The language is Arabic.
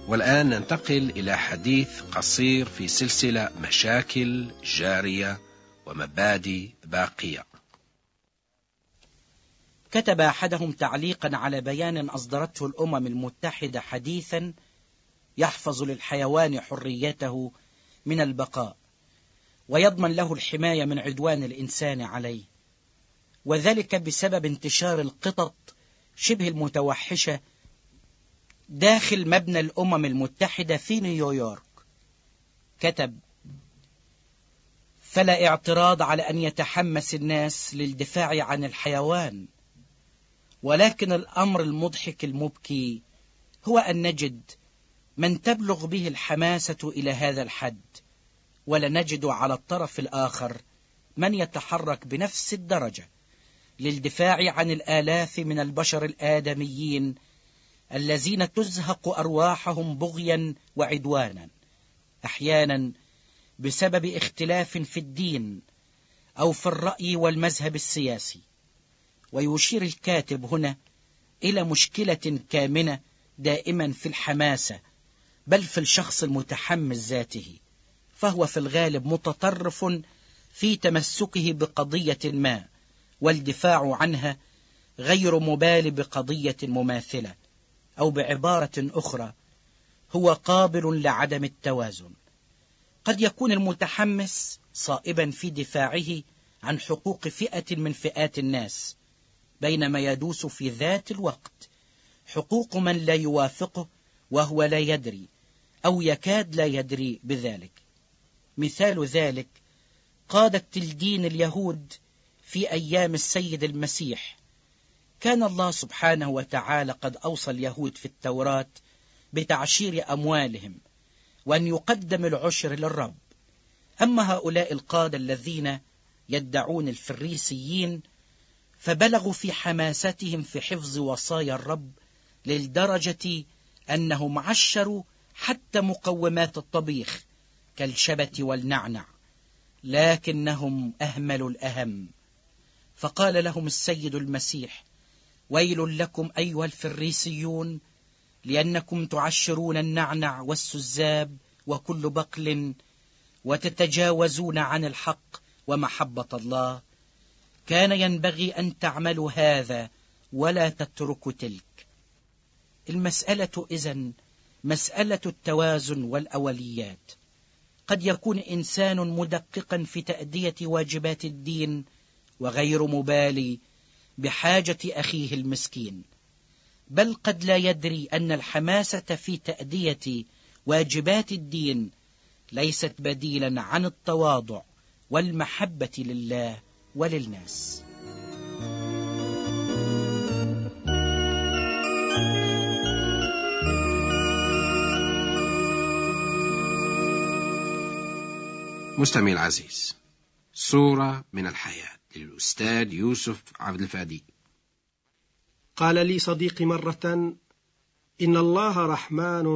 والآن ننتقل إلى حديث قصير في سلسلة مشاكل جارية ومبادئ باقية. كتب أحدهم تعليقا على بيان أصدرته الأمم المتحدة حديثا يحفظ للحيوان حريته من البقاء ويضمن له الحماية من عدوان الإنسان عليه، وذلك بسبب انتشار القطط شبه المتوحشة داخل مبنى الأمم المتحدة في نيويورك. كتب: فلا اعتراض على أن يتحمس الناس للدفاع عن الحيوان، ولكن الأمر المضحك المبكي هو أن نجد من تبلغ به الحماسة إلى هذا الحد، ولا نجد على الطرف الآخر من يتحرك بنفس الدرجة للدفاع عن الآلاف من البشر الآدميين الذين تزهق أرواحهم بغيا وعدوانا، أحيانا بسبب اختلاف في الدين أو في الرأي والمذهب السياسي. ويشير الكاتب هنا إلى مشكلة كامنة دائما في الحماسة، بل في الشخص المتحمس ذاته، فهو في الغالب متطرف في تمسكه بقضية ما والدفاع عنها، غير مبالي بقضية مماثلة، أو بعبارة أخرى هو قابل لعدم التوازن. قد يكون المتحمس صائبا في دفاعه عن حقوق فئة من فئات الناس، بينما يدوس في ذات الوقت حقوق من لا يوافقه وهو لا يدري أو يكاد لا يدري بذلك. مثال ذلك قادة الدين اليهود في أيام السيد المسيح. كان الله سبحانه وتعالى قد أوصى اليهود في التوراة بتعشير أموالهم وأن يقدم العشر للرب. أما هؤلاء القادة الذين يدعون الفريسيين فبلغوا في حماستهم في حفظ وصايا الرب للدرجة أنهم عشروا حتى مقومات الطبيخ كالشبت والنعنع، لكنهم أهملوا الأهم. فقال لهم السيد المسيح: ويل لكم أيها الفريسيون، لأنكم تعشرون النعنع والسزاب وكل بقل وتتجاوزون عن الحق ومحبة الله. كان ينبغي أن تعملوا هذا ولا تتركوا تلك. المسألة إذن مسألة التوازن والأوليات. قد يكون إنسان مدققا في تأدية واجبات الدين وغير مبالي بحاجة أخيه المسكين، بل قد لا يدري أن الحماسة في تأدية واجبات الدين ليست بديلا عن التواضع والمحبة لله وللناس. مستمعي العزيز، صورة من الحياة للأستاذ يوسف عبد الفادي. قال لي صديقي مرة: إن الله رحمن